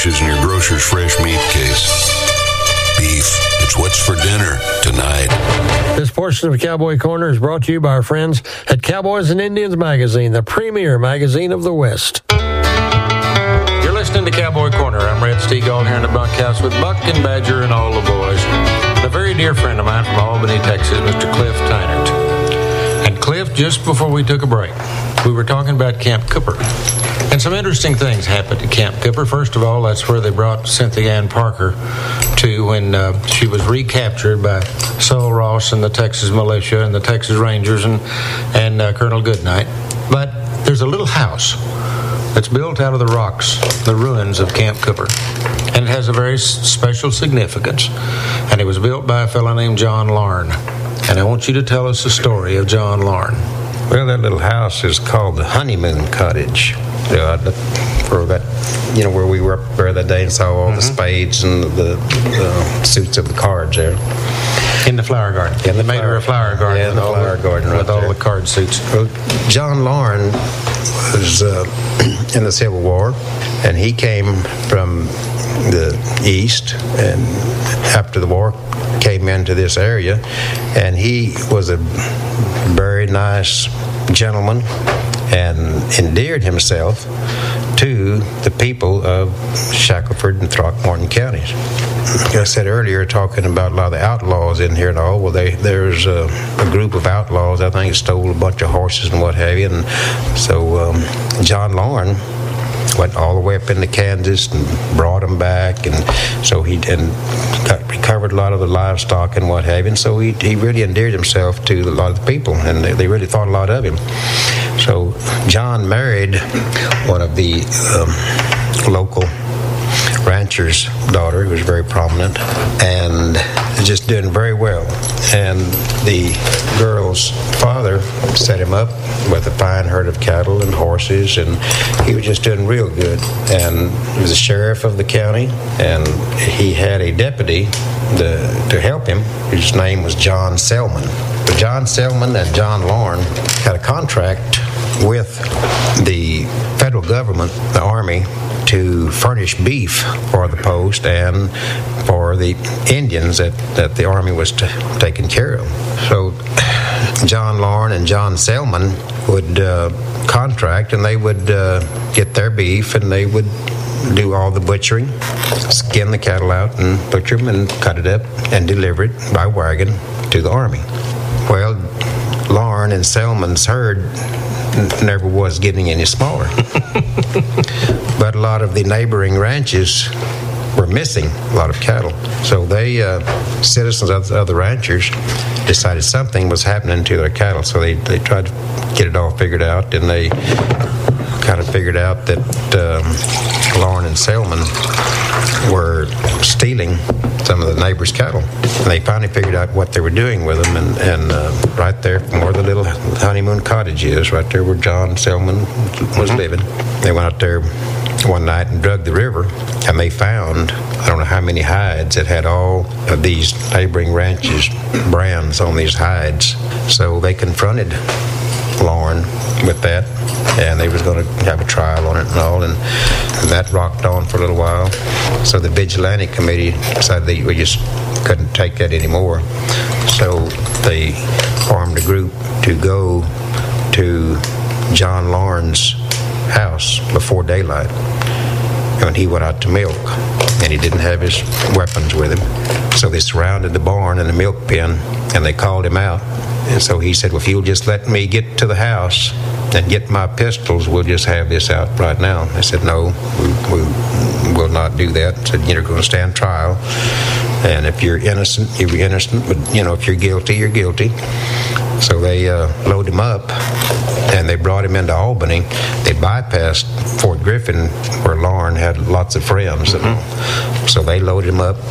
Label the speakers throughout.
Speaker 1: vanishes in your grocer's fresh meat case. Beef, it's what's for dinner tonight.
Speaker 2: This portion of Cowboy Corner is brought to you by our friends at Cowboys and Indians Magazine, the premier magazine of the West. You're listening to Cowboy Corner. I'm Red Steagall here in the bunkhouse with Buck and Badger and all the boys. And a very dear friend of mine from Albany, Texas, Mr. Cliff Tynert. And Cliff, just before we took a break, we were talking about Camp Cooper. And some interesting things happened at Camp Cooper. First of all, that's where they brought Cynthia Ann Parker to when she was recaptured by Sol Ross and the Texas Militia and the Texas Rangers and Colonel Goodnight. But there's a little house that's built out of the rocks, the ruins of Camp Cooper. And it has a very special significance. And it was built by a fellow named John Larn. And I want you to tell us the story of John Larn.
Speaker 3: Well, that little house is called the Honeymoon Cottage. For that, where we were up there that day and saw all the spades and the suits of the cards there.
Speaker 2: In the flower garden.
Speaker 3: They
Speaker 2: made her a flower garden.
Speaker 3: Yeah, in the flower garden right
Speaker 2: with all the card suits.
Speaker 3: Well, John Larn was in the Civil War, and he came from the East, and after the war came into this area, and he was a very nice gentleman and endeared himself to the people of Shackelford and Throckmorton counties. Like I said earlier, talking about a lot of the outlaws in here and all, well, there's a group of outlaws, I think, stole a bunch of horses and what have you, and so John Larn went all the way up into Kansas and brought them back, and so he recovered a lot of the livestock and what have you, and so he really endeared himself to a lot of the people, and they really thought a lot of him. So John married one of the local rancher's daughter, who was very prominent, and just doing very well. And the girl's father set him up with a fine herd of cattle and horses, and he was just doing real good. And he was the sheriff of the county, and he had a deputy to help him. His name was John Selman. But John Selman and John Larn had a contract with the federal government, the Army, to furnish beef for the post and for the Indians that the Army was taking care of. So John Larn and John Selman would contract, and they would get their beef, and they would do all the butchering, skin the cattle out and butcher them and cut it up and deliver it by wagon to the Army. Well, Larn and Selman's herd never was getting any smaller. But a lot of the neighboring ranches were missing a lot of cattle. So they, citizens of the ranchers, decided something was happening to their cattle. So they tried to get it all figured out, and they kind of figured out that Larn and Selman were stealing some of the neighbors' cattle. And they finally figured out what they were doing with them, and right there from where the little Honeymoon Cottage is, right there where John Selman was living, they went out there one night and dug the river, and they found, I don't know how many hides that had all of these neighboring ranches' brands on these hides. So they confronted Larn with that, and they was going to have a trial on it and all, and that rocked on for a little while. So the vigilante committee decided that we just couldn't take that anymore. So they formed a group to go to John Larn's house before daylight, and he went out to milk, and he didn't have his weapons with him. So they surrounded the barn and the milk pen, and they called him out. And so he said, well, if you'll just let me get to the house and get my pistols, we'll just have this out right now. I said, no, we will not do that. I said, you're going to stand trial, and if you're innocent, you're innocent, but if you're guilty, you're guilty. So they loaded him up, and they brought him into Albany. They bypassed Fort Griffin, where Larn had lots of friends. Mm-hmm. So they loaded him up,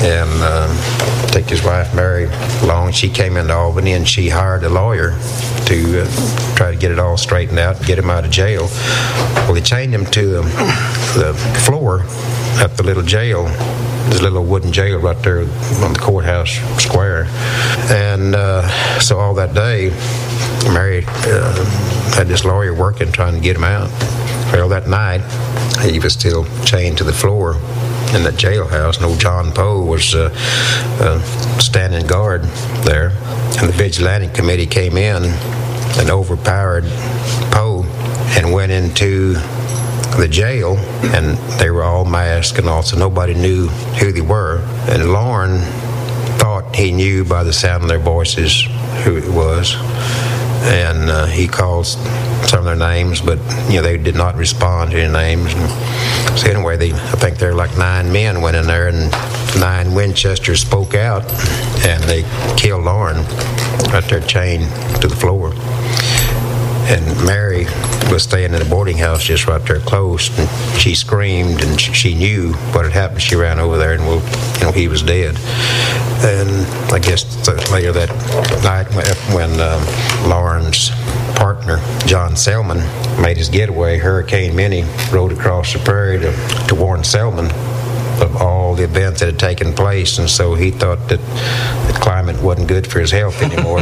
Speaker 3: and take his wife Mary along. She came into Albany, and she hired a lawyer to try to get it all straightened out and get him out of jail. Well, they chained him to the floor at the little jail. There's a little wooden jail right there on the courthouse square. And so all that day, Mary had this lawyer working, trying to get him out. Well, that night, he was still chained to the floor in the jailhouse, and old John Poe was standing guard there. And the vigilante committee came in and overpowered Poe and went into the jail, and they were all masked and all, so nobody knew who they were. And Lauren thought he knew by the sound of their voices who it was, and he called some of their names, but they did not respond to any names. And so anyway, I think there were like 9 men went in there, and 9 Winchesters spoke out, and they killed Lauren right there chained to the floor. And Mary was staying in a boarding house just right there close, and she screamed, and she knew what had happened. She ran over there, and he was dead. And I guess later that night, when Lauren's partner, John Selman, made his getaway, Hurricane Minnie rode across the prairie to warn Selman of all the events that had taken place, and so he thought that the climate wasn't good for his health anymore.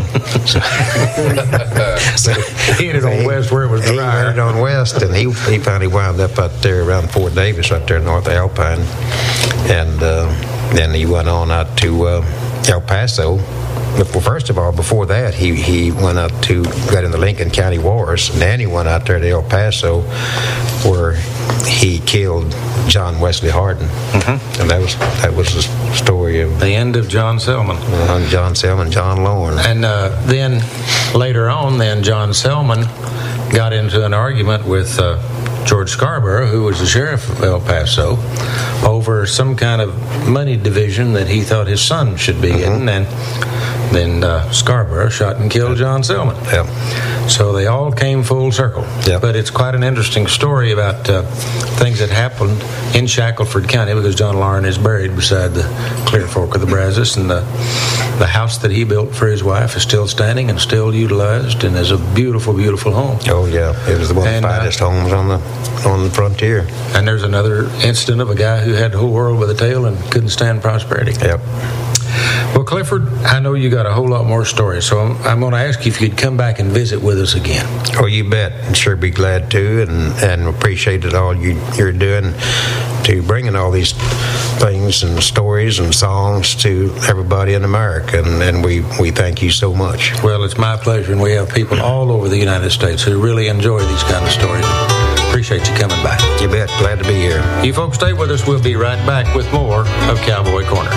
Speaker 3: so
Speaker 2: he headed on west where it was dry.
Speaker 3: He headed on west, and he finally wound up out there around Fort Davis, right there in North Alpine, and then he went on out to El Paso. But first of all, before that, he went out to got in the Lincoln County Wars, and then he went out there to El Paso, where he killed John Wesley Hardin, and that was the story of
Speaker 2: the end of John Selman.
Speaker 3: John Selman, John Lauren,
Speaker 2: and then later on, John Selman got into an argument with George Scarborough, who was the sheriff of El Paso, over some kind of money division that he thought his son should be in, and then Scarborough shot and killed John Selman.
Speaker 3: Yep.
Speaker 2: So they all came full circle.
Speaker 3: Yep.
Speaker 2: But it's quite an interesting story about things that happened in Shackelford County, because John Lauren is buried beside the Clear Fork of the Brazos, and the house that he built for his wife is still standing and still utilized, and is a beautiful, beautiful home.
Speaker 3: Oh yeah, it was one of the finest homes on the frontier.
Speaker 2: And there's another incident of a guy who had the whole world with a tail and couldn't stand prosperity.
Speaker 3: Yep.
Speaker 2: Well, Clifford, I know you got a whole lot more stories, so I'm going to ask you if you'd come back and visit with us again.
Speaker 3: Oh, you bet. I'd sure be glad to, and appreciate it all you're doing to bringing all these things and stories and songs to everybody in America, and we thank you so much.
Speaker 2: Well, it's my pleasure, and we have people all over the United States who really enjoy these kind of stories. Appreciate you coming back.
Speaker 3: You bet. Glad to be here.
Speaker 2: You folks stay with us. We'll be right back with more of Cowboy Corner.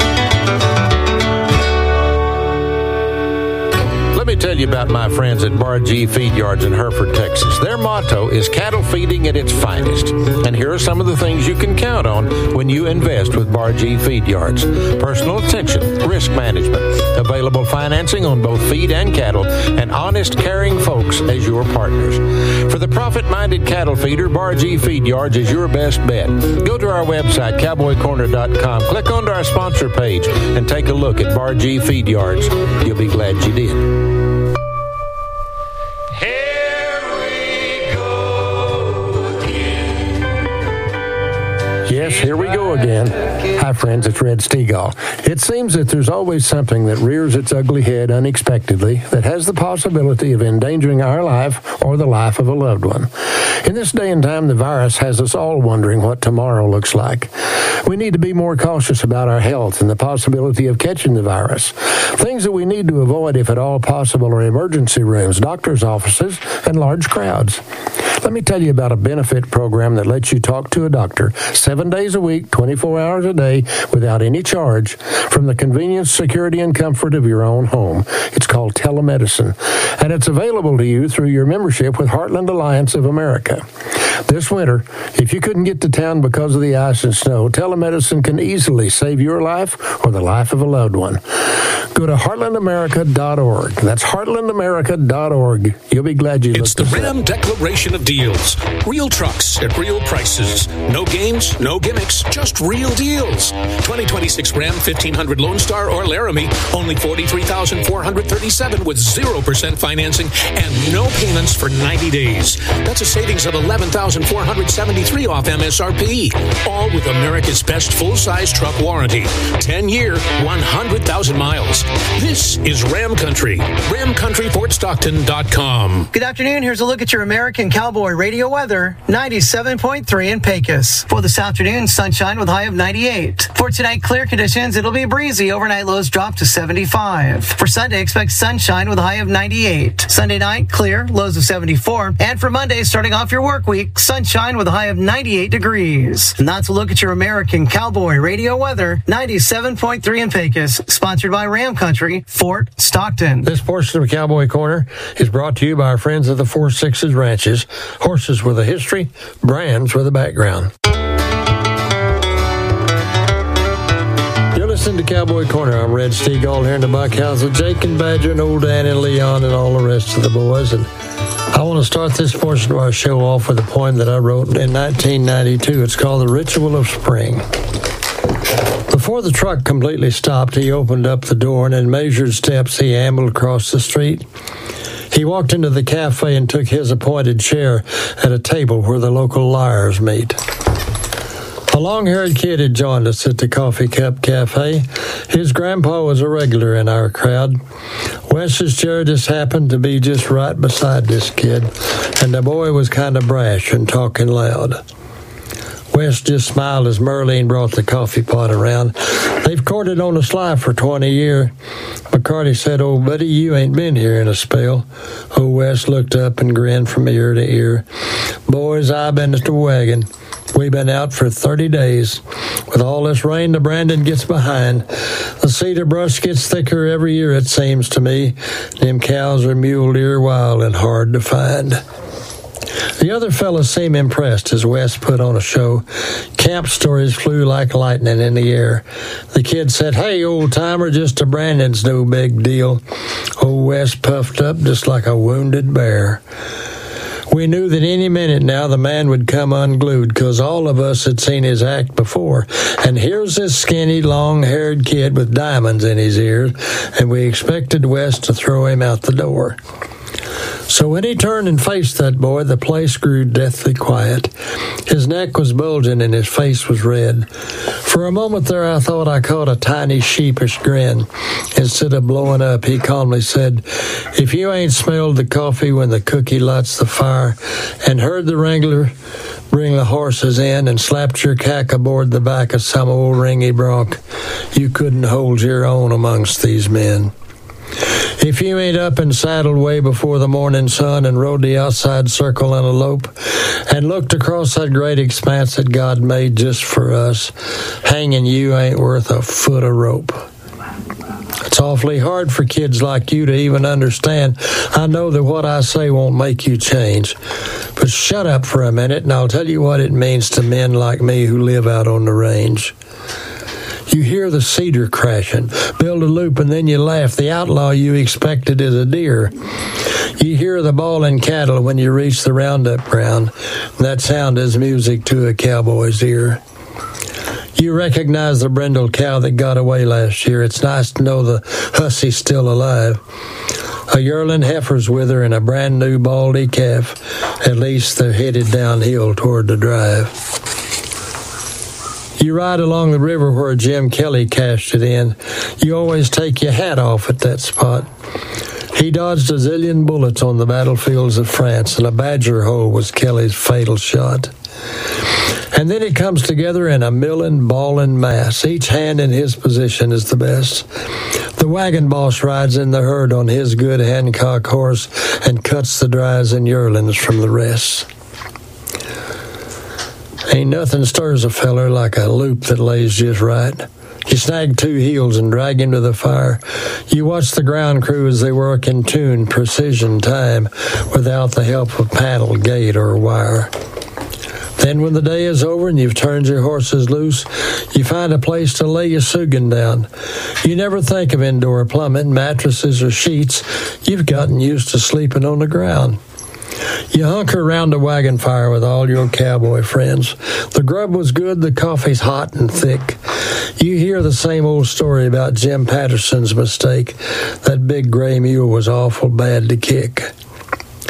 Speaker 2: Let me tell you about my friends at Bar G Feed Yards in Hereford, Texas. Their motto is cattle feeding at its finest. And here are some of the things you can count on when you invest with Bar G Feed Yards. Personal attention, risk management, available financing on both feed and cattle, and honest, caring folks as your partners. For the profit-minded cattle feeder, Bar G Feed Yards is your best bet. Go to our website, cowboycorner.com, click onto our sponsor page, and take a look at Bar G Feed Yards. You'll be glad you did. Yes, here we go again. Hi, friends, it's Red Stegall. It seems that there's always something that rears its ugly head unexpectedly that has the possibility of endangering our life or the life of a loved one. In this day and time, the virus has us all wondering what tomorrow looks like. We need to be more cautious about our health and the possibility of catching the virus. Things that we need to avoid, if at all possible, are emergency rooms, doctor's offices, and large crowds. Let me tell you about a benefit program that lets you talk to a doctor 7 days a week, 24 hours a day, without any charge, from the convenience, security, and comfort of your own home. It's called telemedicine, and it's available to you through your membership with Heartland Alliance of America. This winter, if you couldn't get to town because of the ice and snow, telemedicine can easily save your life or the life of a loved one. Go to heartlandamerica.org. That's heartlandamerica.org. You'll be glad you looked
Speaker 4: It's the Ram Declaration of Deals. Real trucks at real prices. No games, no gimmicks, just real deals. 2026 Ram 1500 Lone Star or Laramie, only $43,437 with 0% financing and no payments for 90 days. That's a savings of $11,000 $1,473 off MSRP. All with America's best full-size truck warranty. 10-year, 100,000 miles. This is Ram Country. RamCountryFortStockton.com.
Speaker 5: Good afternoon. Here's a look at your American Cowboy radio weather. 97.3 in Pecos. For this afternoon, sunshine with high of 98. For tonight, clear conditions. It'll be breezy. Overnight lows drop to 75. For Sunday, expect sunshine with a high of 98. Sunday night, clear, lows of 74. And for Monday, starting off your work week, sunshine with a high of 98 degrees. And that's a look at your American Cowboy radio weather. 97.3 in Pecos. Sponsored by Ram Country, Fort Stockton.
Speaker 2: This portion of Cowboy Corner is brought to you by our friends at the 4 Sixes Ranches. Horses with a history, brands with a background. You're listening to Cowboy Corner. I'm Red Steagall here in the bunkhouse with Jake and Badger and old Dan and Leon and all the rest of the boys. And I want to start this portion of our show off with a poem that I wrote in 1992. It's called The Ritual of Spring. Before the truck completely stopped, he opened up the door, and in measured steps he ambled across the street. He walked into the cafe and took his appointed chair at a table where the local liars meet. A long-haired kid had joined us at the Coffee Cup Cafe. His grandpa was a regular in our crowd. Wes's chair just happened to be just right beside this kid, and the boy was kind of brash and talking loud. Wes just smiled as Merlene brought the coffee pot around. They've courted on the sly for 20 years. McCarty said, "Oh, buddy, you ain't been here in a spell." Oh, Wes looked up and grinned from ear to ear. "Boys, I've been at the wagon. We've been out for 30 days. With all this rain, the Brandon gets behind. The cedar brush gets thicker every year, it seems to me. Them cows are mule deer wild and hard to find." The other fellas seemed impressed as Wes put on a show. Camp stories flew like lightning in the air. The kid said, "Hey, old-timer, just a Brandon's no big deal." Old Wes puffed up just like a wounded bear. We knew that any minute now the man would come unglued, 'cause all of us had seen his act before. And here's this skinny, long-haired kid with diamonds in his ears, and we expected Wes to throw him out the door. So when he turned and faced that boy, the place grew deathly quiet. His neck was bulging and his face was red. For a moment there, I thought I caught a tiny sheepish grin. Instead of blowing up, he calmly said, "If you ain't smelled the coffee when the cookie lights the fire, and heard the wrangler bring the horses in, and slapped your cack aboard the back of some old ringy bronc, you couldn't hold your own amongst these men. If you ain't up and saddled way before the morning sun and rode the outside circle in a lope and looked across that great expanse that God made just for us, hanging you ain't worth a foot of rope." It's awfully hard for kids like you to even understand. I know that what I say won't make you change. But shut up for a minute and I'll tell you what it means to men like me who live out on the range. You hear the cedar crashing, build a loop, and then you laugh. The outlaw you expected is a deer. You hear the bawling cattle when you reach the roundup ground. That sound is music to a cowboy's ear. You recognize the brindled cow that got away last year. It's nice to know the hussy's still alive. A yearling heifer's with her and a brand new baldy calf. At least they're headed downhill toward the drive. You ride along the river where Jim Kelly cashed it in. You always take your hat off at that spot. He dodged a zillion bullets on the battlefields of France, and a badger hole was Kelly's fatal shot. And then it comes together in a milling, bawling mass. Each hand in his position is the best. The wagon boss rides in the herd on his good Hancock horse and cuts the dries and yearlings from the rest. Ain't nothing stirs a feller like a loop that lays just right. You snag two heels and drag him to the fire. You watch the ground crew as they work in tune, precision, time, without the help of paddle, gate, or wire. Then when the day is over and you've turned your horses loose, you find a place to lay your Sugan down. You never think of indoor plumbing, mattresses, or sheets. You've gotten used to sleeping on the ground. You hunker around the wagon fire with all your cowboy friends. The grub was good, the coffee's hot and thick. You hear the same old story about Jim Patterson's mistake. That big gray mule was awful bad to kick.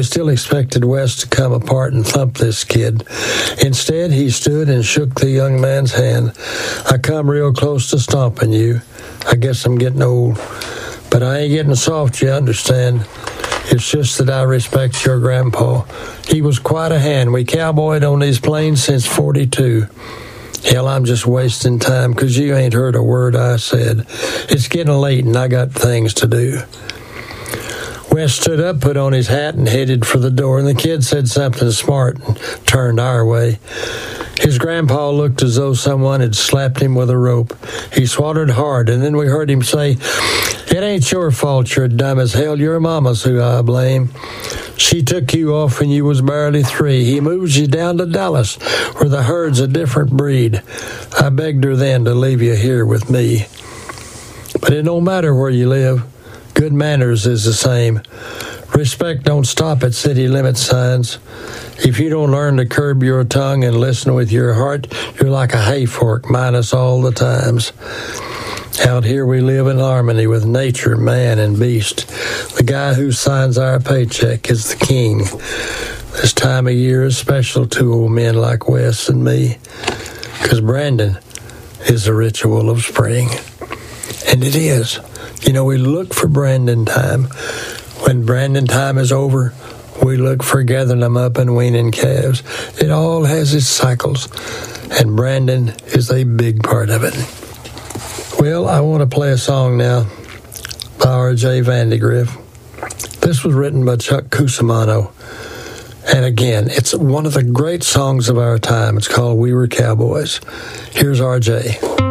Speaker 2: We still expected Wes to come apart and thump this kid. Instead, he stood and shook the young man's hand. I come real close to stomping you. I guess I'm getting old. But I ain't getting soft, you understand. It's just that I respect your grandpa. He was quite a hand. We cowboyed on these plains since 42. Hell, I'm just wasting time because you ain't heard a word I said. It's getting late and I got things to do. Wes stood up, put on his hat, and headed for the door, and the kid said something smart and turned our way. His grandpa looked as though someone had slapped him with a rope. He swallowed hard, and then we heard him say, "It ain't your fault you're dumb as hell. Your mama's who I blame. She took you off when you was barely 3. He moves you down to Dallas, where the herd's a different breed. I begged her then to leave you here with me. But it don't matter where you live. Good manners is the same. Respect don't stop at city limit signs. If you don't learn to curb your tongue and listen with your heart, you're like a hay fork minus all the times. Out here we live in harmony with nature, man, and beast. The guy who signs our paycheck is the king. This time of year is special to old men like Wes and me, because Brandon is the ritual of spring. And it is. You know, we look for Brandon time. When Brandon time is over, we look for gathering them up and weaning calves. It all has its cycles, and Brandon is a big part of it. Well, I want to play a song now by R.J. Vandegrift. This was written by Chuck Cusimano. And again, it's one of the great songs of our time. It's called We Were Cowboys. Here's R.J.